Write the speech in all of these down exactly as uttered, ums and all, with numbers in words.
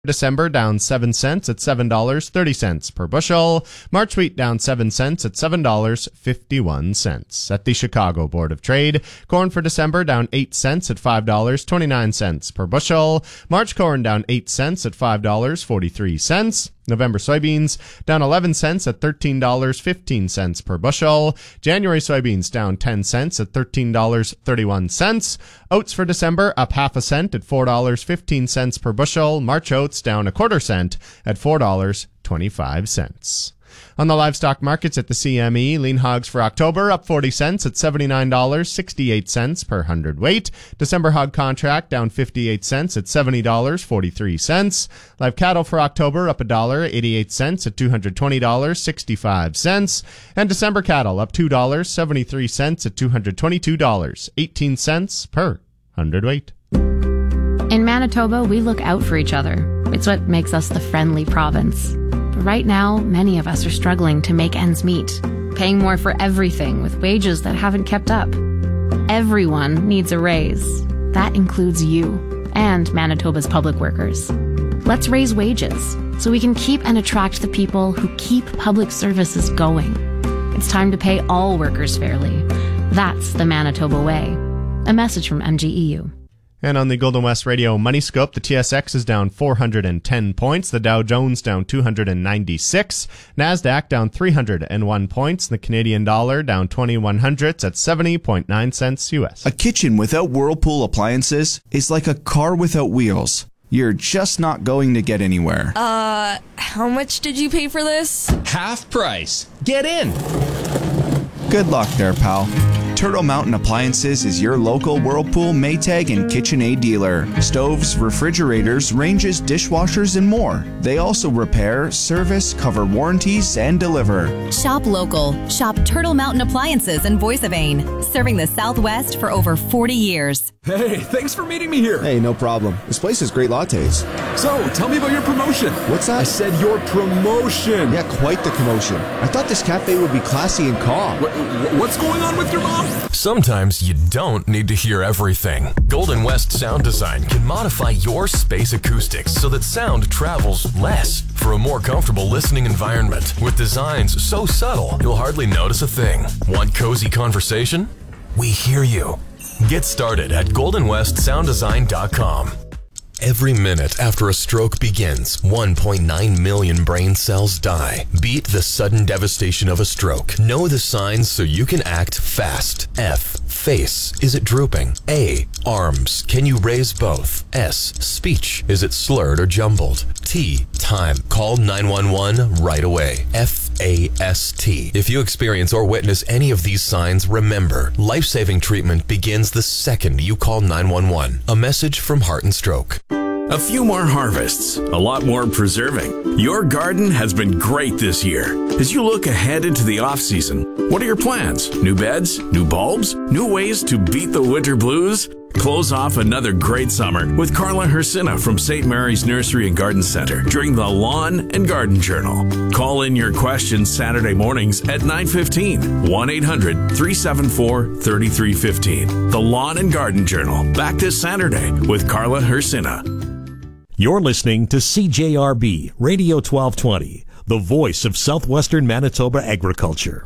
December down seven cents at seven dollars and thirty cents per bushel. March wheat down seven cents at seven dollars and fifty-one cents. At the Chicago Board of Trade, corn for December down eight cents at five dollars and twenty-nine cents per bushel. March corn down eight cents at five dollars and forty-three cents. November soybeans down eleven cents at thirteen dollars and fifteen cents per bushel. January soybeans down ten cents at thirteen dollars and thirty-one cents. Oats for December up half a cent at four dollars and fifteen cents per bushel. March oats down a quarter cent at four dollars and twenty-five cents. On the livestock markets at the C M E, lean hogs for October up forty cents at seventy-nine dollars and sixty-eight cents per hundredweight. December hog contract down fifty-eight cents at seventy dollars and forty-three cents. Live cattle for October up one dollar and eighty-eight cents at two hundred twenty dollars and sixty-five cents. And December cattle up two dollars and seventy-three cents at two hundred twenty-two dollars and eighteen cents per hundredweight. In Manitoba, we look out for each other. It's what makes us the friendly province. But right now, many of us are struggling to make ends meet, paying more for everything with wages that haven't kept up. Everyone needs a raise. That includes you and Manitoba's public workers. Let's raise wages so we can keep and attract the people who keep public services going. It's time to pay all workers fairly. That's the Manitoba way. A message from M G E U. And on the Golden West Radio Money Scope, the T S X is down four hundred ten points, the Dow Jones down two hundred ninety-six, NASDAQ down three hundred one points, the Canadian dollar down twenty-one hundredths at seventy point nine cents U S. A kitchen without Whirlpool appliances is like a car without wheels. You're just not going to get anywhere. Uh, how much did you pay for this? Half price. Get in. Good luck there, pal. Turtle Mountain Appliances is your local Whirlpool, Maytag, and KitchenAid dealer. Stoves, refrigerators, ranges, dishwashers, and more. They also repair, service, cover warranties, and deliver. Shop local. Shop Turtle Mountain Appliances in Boissevain, serving the Southwest for over forty years. Hey, thanks for meeting me here. Hey, no problem. This place has great lattes. So, tell me about your promotion. What's that? I said your promotion. Yeah, quite the commotion. I thought this cafe would be classy and calm. What, what's going on with your mom? Sometimes you don't need to hear everything. Golden West Sound Design can modify your space acoustics so that sound travels less for a more comfortable listening environment. With designs so subtle, you'll hardly notice a thing. Want cozy conversation? We hear you. Get started at golden west sound design dot com. Every minute after a stroke begins, one point nine million brain cells die. Beat the sudden devastation of a stroke. Know the signs so you can act fast. F. Face. Is it drooping? A. Arms. Can you raise both? S. Speech. Is it slurred or jumbled? T. Time. Call nine one one right away. F A S T. If you experience or witness any of these signs, remember, life-saving treatment begins the second you call nine one one. A message from Heart and Stroke. A few more harvests, a lot more preserving. Your garden has been great this year. As you look ahead into the off-season, what are your plans? New beds? New bulbs? New ways to beat the winter blues? Close off another great summer with Carla Hersina from Saint Mary's Nursery and Garden Center during the Lawn and Garden Journal. Call in your questions Saturday mornings at nine fifteen, one eight hundred, three seven four, three three one five. The Lawn and Garden Journal, back this Saturday with Carla Hersina. You're listening to C J R B Radio twelve twenty, the voice of southwestern Manitoba agriculture.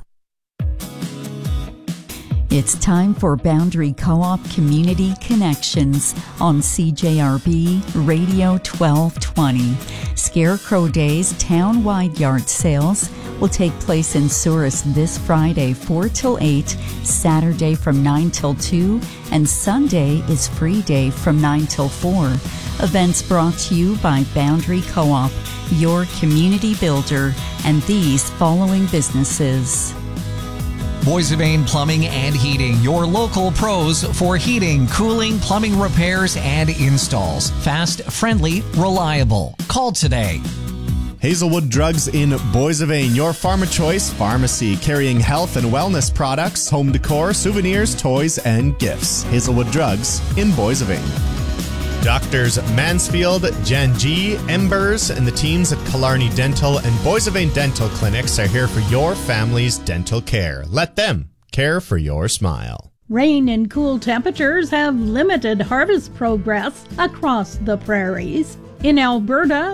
It's time for Boundary Co-op Community Connections on C J R B Radio twelve twenty. Scarecrow Days town-wide yard sales will take place in Souris this Friday four till eight, Saturday from nine till two, and Sunday is free day from nine till four. Events brought to you by Boundary Co-op, your community builder, and these following businesses. Boissevain Plumbing and Heating, your local pros for heating, cooling, plumbing repairs, and installs. Fast, friendly, reliable. Call today. Hazelwood Drugs in Boissevain, your farm choice pharmacy, carrying health and wellness products, home decor, souvenirs, toys, and gifts. Hazelwood Drugs in Boissevain. Doctors Mansfield, Janji, Embers, and the teams at Killarney Dental and Boissevain Dental Clinics are here for your family's dental care. Let them care for your smile. Rain and cool temperatures have limited harvest progress across the prairies. In Alberta,